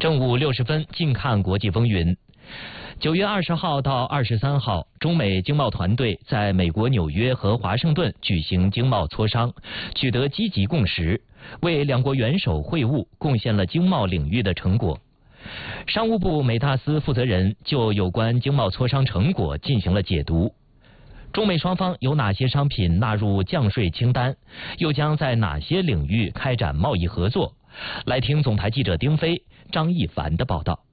正午60分，近看国际风云。9月20号到23号，中美经贸团队在美国纽约和华盛顿举行经贸磋商，取得积极共识，为两国元首会晤贡献了经贸领域的成果。商务部美大司负责人就有关经贸磋商成果进行了解读。中美双方有哪些商品纳入降税清单，又将在哪些领域开展贸易合作？来听总台记者丁飞、张一凡的报道。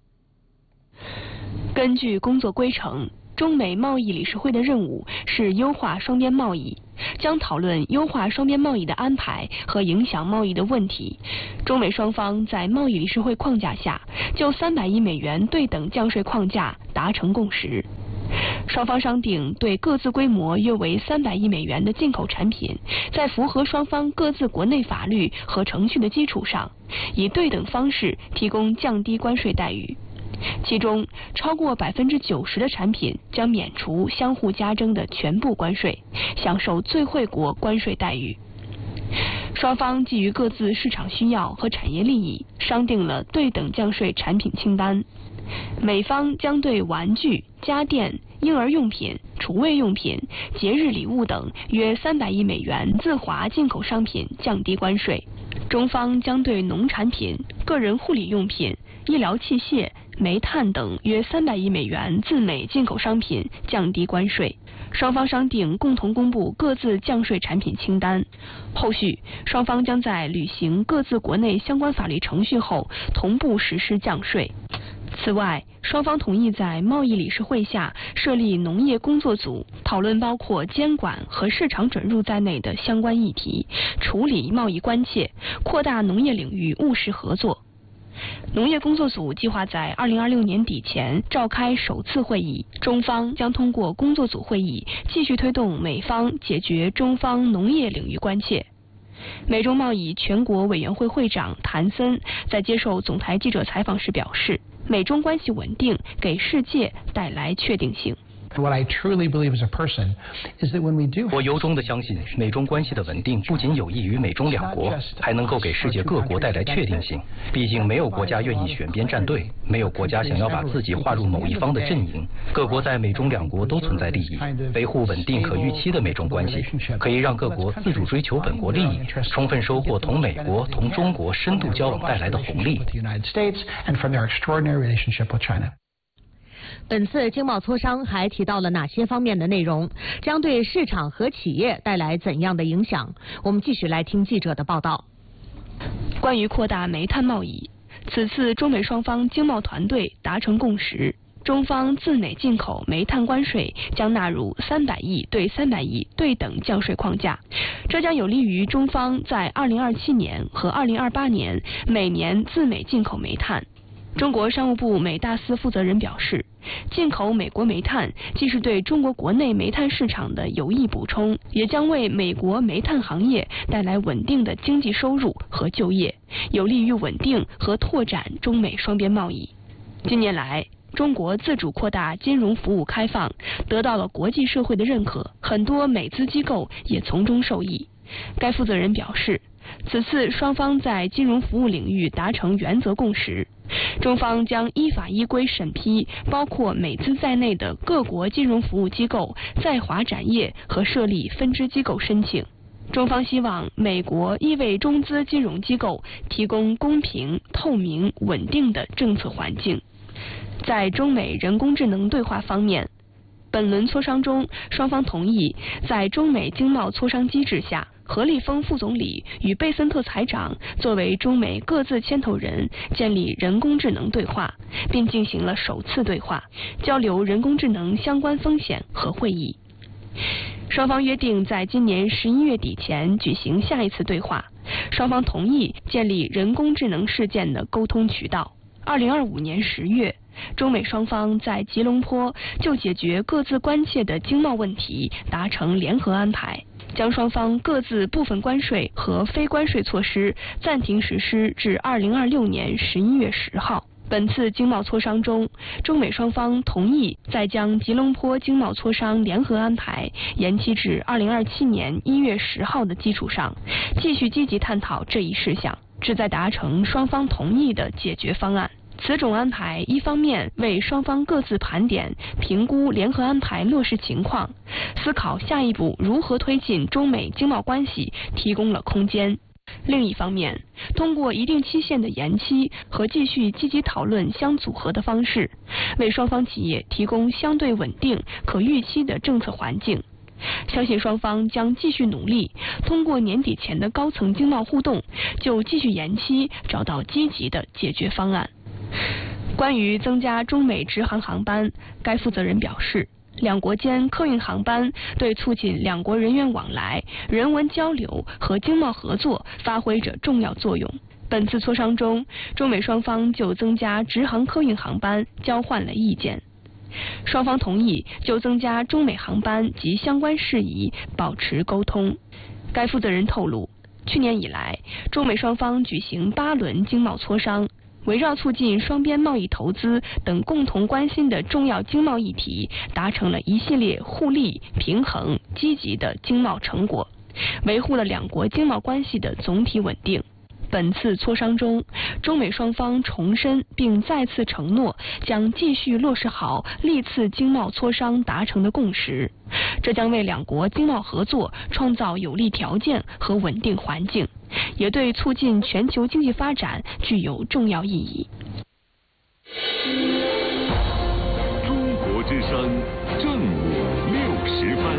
根据工作规程，中美贸易理事会的任务是优化双边贸易，将讨论优化双边贸易的安排和影响贸易的问题。中美双方在贸易理事会框架下，就300亿美元对等降税框架达成共识。双方商定对各自规模约为300亿美元的进口产品，在符合双方各自国内法律和程序的基础上，以对等方式提供降低关税待遇。其中，超过90%的产品将免除相互加征的全部关税，享受最惠国关税待遇。双方基于各自市场需要和产业利益，商定了对等降税产品清单。美方将对玩具、家电、婴儿用品、厨卫用品、节日礼物等约300亿美元自华进口商品降低关税，中方将对农产品、个人护理用品、医疗器械、煤炭等约300亿美元自美进口商品降低关税。双方商定共同公布各自降税产品清单，后续双方将在履行各自国内相关法律程序后同步实施降税。此外，双方同意在贸易理事会下设立农业工作组，讨论包括监管和市场准入在内的相关议题，处理贸易关切，扩大农业领域务实合作。农业工作组计划在2026年底前召开首次会议，中方将通过工作组会议继续推动美方解决中方农业领域关切。美中贸易全国委员会会长谭森在接受总台记者采访时表示，美中关系稳定给世界带来确定性。 我由衷地相信，美中关系的稳定不仅有益于美中两国，还能够给世界各国带来确定性。毕竟，没有国家愿意选边站队，没有国家想要把自己划入某一方的阵营。各国在美中两国都存在利益，维护稳定可预期的美中关系，可以让各国自主追求本国利益，充分收获同美国、同中国深度交往带来的红利。 本次经贸磋商还提到了哪些方面的内容？将对市场和企业带来怎样的影响？我们继续来听记者的报道。 关于扩大煤炭贸易，此次中美双方经贸团队达成共识，中方自美进口煤炭关税将纳入300亿对300亿对等降税框架，这将有利于中方在2027年和2028年每年自美进口煤炭。中国商务部美大司负责人表示，进口美国煤炭既是对中国国内煤炭市场的有益补充，也将为美国煤炭行业带来稳定的经济收入和就业，有利于稳定和拓展中美双边贸易。近年来，中国自主扩大金融服务开放，得到了国际社会的认可，很多美资机构也从中受益。该负责人表示，此次双方在金融服务领域达成原则共识，中方将依法依规审批包括美资在内的各国金融服务机构在华展业和设立分支机构申请。中方希望美国亦为中资金融机构提供公平、透明、稳定的政策环境。在中美人工智能对话方面，本轮磋商中，双方同意在中美经贸磋商机制下，何立峰副总理与贝森特财长作为中美各自牵头人建立人工智能对话，并进行了首次对话，交流人工智能相关风险和会议。双方约定在今年11月底前举行下一次对话，双方同意建立人工智能事件的沟通渠道。2025年10月，中美双方在吉隆坡就解决各自关切的经贸问题达成联合安排，将双方各自部分关税和非关税措施暂停实施至2026年11月10号。本次经贸磋商中，中美双方同意再将吉隆坡经贸磋商联合安排延期至2027年1月10号的基础上，继续积极探讨这一事项。 旨在达成双方同意的解决方案。此种安排一方面为双方各自盘点、评估联合安排落实情况，思考下一步如何推进中美经贸关系提供了空间。另一方面，通过一定期限的延期和继续积极讨论相组合的方式，为双方企业提供相对稳定、可预期的政策环境。相信双方将继续努力，通过年底前的高层经贸互动，就继续延期找到积极的解决方案。关于增加中美直航航班，该负责人表示，两国间客运航班对促进两国人员往来、人文交流和经贸合作发挥着重要作用。本次磋商中，中美双方就增加直航客运航班交换了意见。双方同意就增加中美航班及相关事宜保持沟通。该负责人透露，去年以来，中美双方举行8轮经贸磋商，围绕促进双边贸易投资等共同关心的重要经贸议题，达成了一系列互利、平衡、积极的经贸成果，维护了两国经贸关系的总体稳定。本次磋商中，中美双方重申并再次承诺将继续落实好历次经贸磋商达成的共识，这将为两国经贸合作创造有利条件和稳定环境，也对促进全球经济发展具有重要意义。 中国之声正午60分。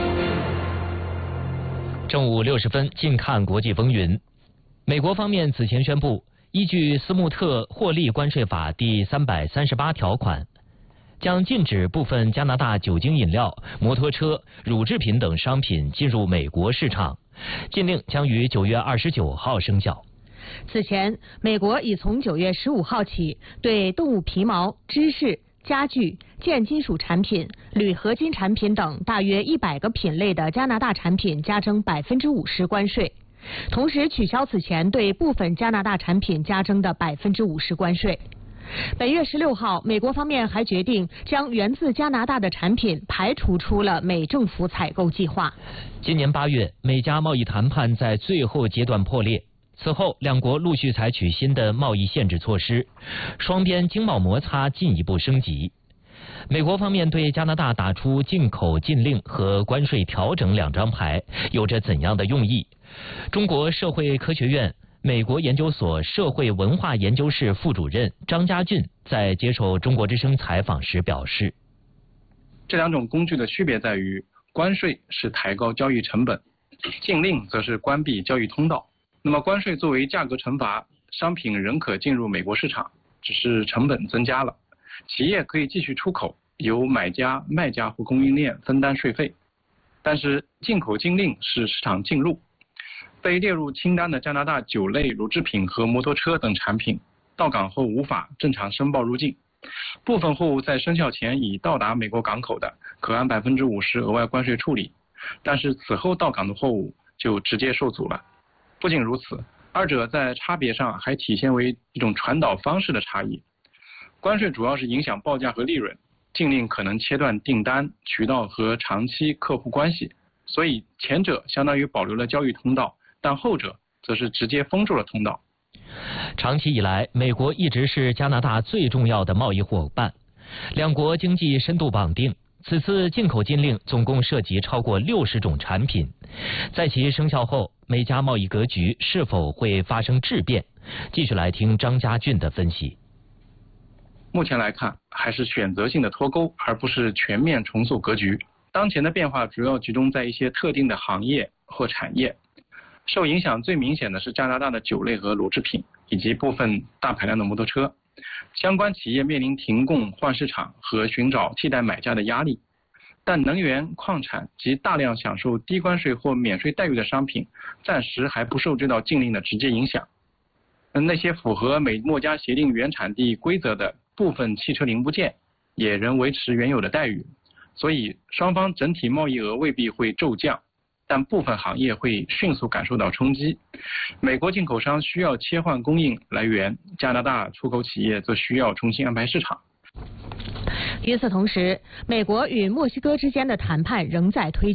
正午60分，近看国际风云。美国方面此前宣布，依据斯穆特获利关税法第338条款，将禁止部分加拿大酒精饮料、摩托车、乳制品等商品进入美国市场。禁令将于9月29号生效。 此前，美国已从9月15号起对动物皮毛、芝士、家具、建金属产品、铝合金产品等大约100个品类的加拿大产品加征50%关税。同时取消此前对部分加拿大产品加征的50%关税。本月16号，美国方面还决定将源自加拿大的产品排除出了美政府采购计划。 今年8月，美加贸易谈判在最后阶段破裂，此后两国陆续采取新的贸易限制措施，双边经贸摩擦进一步升级。美国方面对加拿大打出进口禁令和关税调整2张牌，有着怎样的用意？中国社会科学院美国研究所社会文化研究室副主任张家俊在接受中国之声采访时表示， 这两种工具的区别在于，关税是抬高交易成本，禁令则是关闭交易通道。那么关税作为价格惩罚，商品仍可进入美国市场，只是成本增加了。企业可以继续出口，由买家、卖家或供应链分担税费。但是进口禁令是市场禁入，被列入清单的加拿大酒类、乳制品和摩托车等产品，到港后无法正常申报入境。部分货物在生效前已到达美国港口的，可按50%额外关税处理，但是此后到港的货物就直接受阻了。不仅如此，二者在差别上还体现为一种传导方式的差异。关税主要是影响报价和利润，禁令可能切断订单、渠道和长期客户关系，所以前者相当于保留了交易通道，但后者则是直接封住了通道。 长期以来，美国一直是加拿大最重要的贸易伙伴，两国经济深度绑定。此次进口禁令总共涉及超过60种产品，在其生效后，美加贸易格局是否会发生质变？继续来听张家俊的分析。 目前来看，还是选择性的脱钩，而不是全面重塑格局。当前的变化主要集中在一些特定的行业或产业，受影响最明显的是加拿大的酒类和乳制品，以及部分大排量的摩托车。相关企业面临停供、换市场和寻找替代买家的压力，但能源、矿产及大量享受低关税或免税待遇的商品，暂时还不受这道禁令的直接影响。那些符合美墨加协定原产地规则的部分汽车零部件，也仍维持原有的待遇，所以双方整体贸易额未必会骤降，但部分行业会迅速感受到冲击。美国进口商需要切换供应来源，加拿大出口企业则需要重新安排市场。 与此同时，美国与墨西哥之间的谈判仍在推进。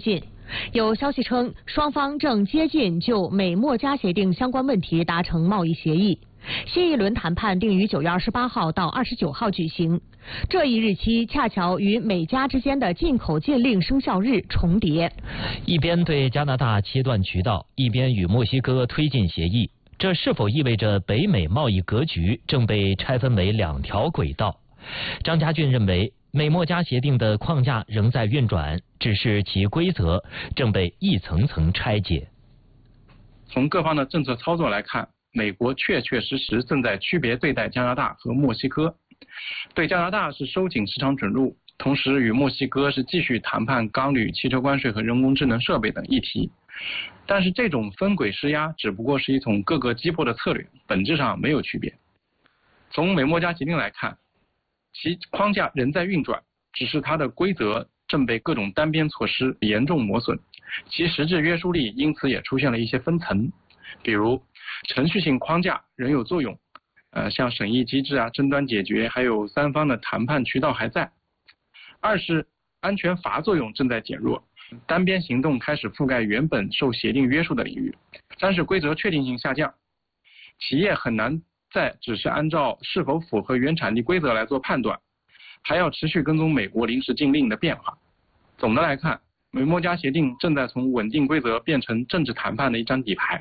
有消息称，双方正接近就美墨加协定相关问题达成贸易协议。新一轮谈判定于9月28号到29号举行，这一日期恰巧与美加之间的进口禁令生效日重叠。 一边对加拿大切断渠道，一边与墨西哥推进协议，这是否意味着北美贸易格局正被拆分为2条轨道？张家俊认为，美墨加协定的框架仍在运转，只是其规则正被一层层拆解。 从各方的政策操作来看，美国确实正在区别对待加拿大和墨西哥。对加拿大是收紧市场准入，同时与墨西哥是继续谈判钢铝、汽车关税和人工智能设备等议题。但是这种分轨施压只不过是一种各个击破的策略，本质上没有区别。从美墨加协定来看，其框架仍在运转，只是它的规则正被各种单边措施严重磨损，其实质约束力因此也出现了一些分层。比如程序性框架仍有作用，像审议机制啊、争端解决，还有3方的谈判渠道还在。二是安全阀作用正在减弱，单边行动开始覆盖原本受协定约束的领域。三是规则确定性下降，企业很难再只是按照是否符合原产地规则来做判断，还要持续跟踪美国临时禁令的变化。总的来看，美墨加协定正在从稳定规则变成政治谈判的一张底牌。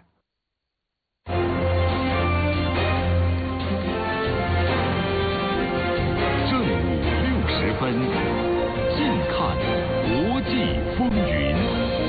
正午60分，近看国际风云。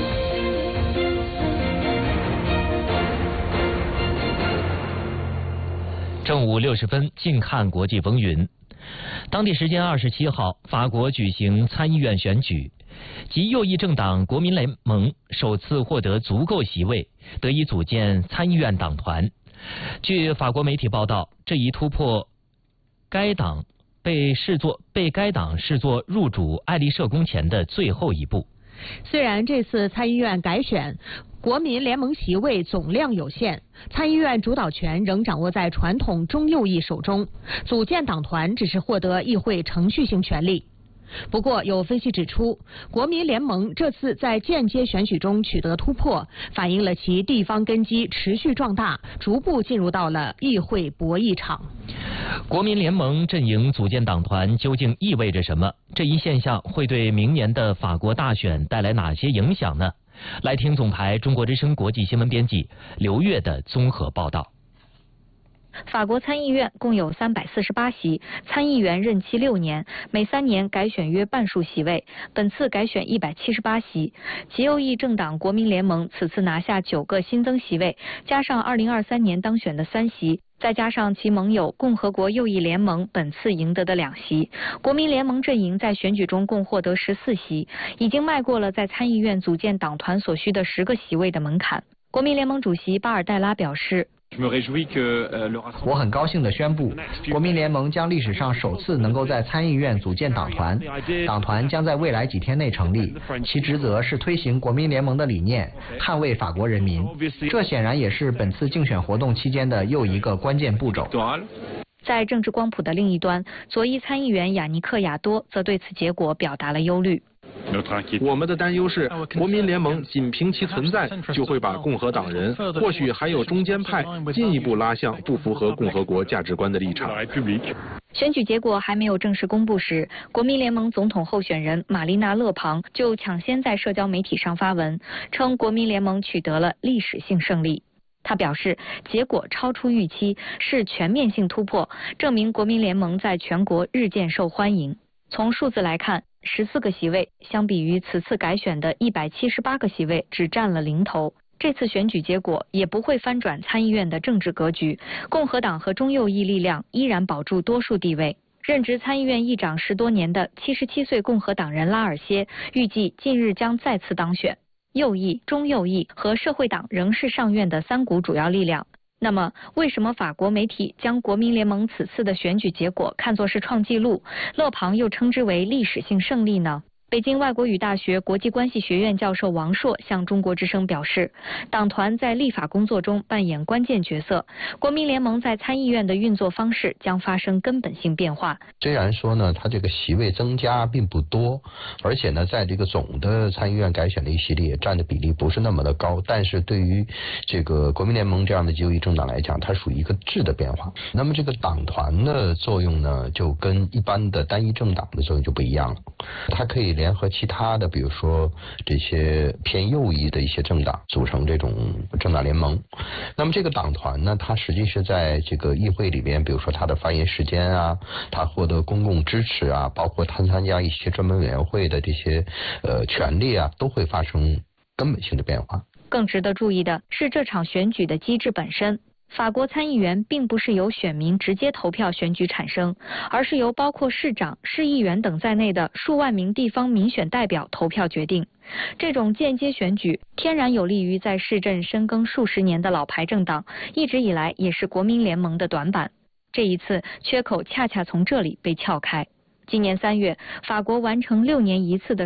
正午60分，近看国际风云。当地时间27号，法国举行参议院选举，极右翼政党国民联盟首次获得足够席位，得以组建参议院党团。据法国媒体报道，这一突破被该党视作入主爱丽舍宫前的最后一步。 虽然这次参议院改选，国民联盟席位总量有限，参议院主导权仍掌握在传统中右翼手中，组建党团只是获得议会程序性权利。不过，有分析指出，国民联盟这次在间接选举中取得突破，反映了其地方根基持续壮大，逐步进入到了议会博弈场。 国民联盟阵营组建党团究竟意味着什么？这一现象会对明年的法国大选带来哪些影响呢？来听总台中国之声国际新闻编辑刘越的综合报道。 法国参议院共有348席，参议员任期6年，每3年改选约半数席位。本次改选178席，极右翼政党国民联盟此次拿下9个新增席位，加上2023年当选的3席，再加上其盟友共和国右翼联盟本次赢得的2席，国民联盟阵营在选举中共获得14席，已经迈过了在参议院组建党团所需的10个席位的门槛。国民联盟主席巴尔代拉表示， 我很高兴地宣布，国民联盟将历史上首次能够在参议院组建党团。党团将在未来几天内成立，其职责是推行国民联盟的理念，捍卫法国人民。这显然也是本次竞选活动期间的又一个关键步骤。 在政治光谱的另一端，左翼参议员雅尼克·亚多则对此结果表达了忧虑。 我们的担忧是，国民联盟仅凭其存在，就会把共和党人，或许还有中间派，进一步拉向不符合共和国价值观的立场。 选举结果还没有正式公布时，国民联盟总统候选人玛丽娜·勒庞就抢先在社交媒体上发文，称国民联盟取得了历史性胜利。他表示，结果超出预期，是全面性突破，证明国民联盟在全国日渐受欢迎。从数字来看，14个席位相比于此次改选的178个席位只占了零头。这次选举结果也不会翻转参议院的政治格局，共和党和中右翼力量依然保住多数地位。任职参议院议长10多年的77岁共和党人拉尔歇预计近日将再次当选。右翼、中右翼和社会党仍是上院的3股主要力量。那么，为什么法国媒体将国民联盟此次的选举结果看作是创纪录？勒庞又称之为历史性胜利呢？ 北京外国语大学国际关系学院教授王硕向中国之声表示，党团在立法工作中扮演关键角色，国民联盟在参议院的运作方式将发生根本性变化。 虽然说呢，它这个席位增加并不多，而且呢，在这个总的参议院改选的一系列占的比例不是那么的高，但是对于这个国民联盟这样的极右翼政党来讲，它属于一个质的变化。那么这个党团的作用呢，就跟一般的单一政党的作用就不一样了，它可以联合其他的，比如说这些偏右翼的一些政党组成这种政党联盟。那么这个党团呢，它实际是在这个议会里面，比如说它的发言时间啊，它获得公共支持啊，包括它参加一些专门委员会的这些权利啊，都会发生根本性的变化。 更值得注意的是这场选举的机制本身。法国参议员并不是由选民直接投票选举产生，而是由包括市长、市议员等在内的数万名地方民选代表投票决定。这种间接选举天然有利于在市镇深耕数十年的老牌政党，一直以来也是国民联盟的短板。这一次缺口恰恰从这里被撬开。今年3月，法国完成6年一次的